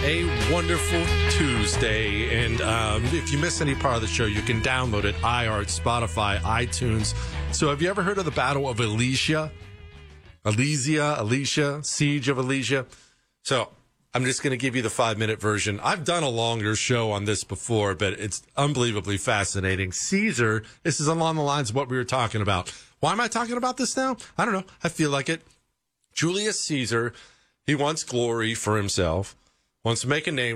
a wonderful Tuesday. And if you miss any part of the show, you can download it, iHeart, Spotify, iTunes. So have you ever heard of the Battle of Alicia, Siege of Alicia? So I'm just going to give you the 5-minute version. I've done a longer show on this before, but it's unbelievably fascinating. Caesar, this is along the lines of what we were talking about. Why am I talking about this now? I don't know. I feel like it. Julius Caesar, he wants glory for himself, wants to make a name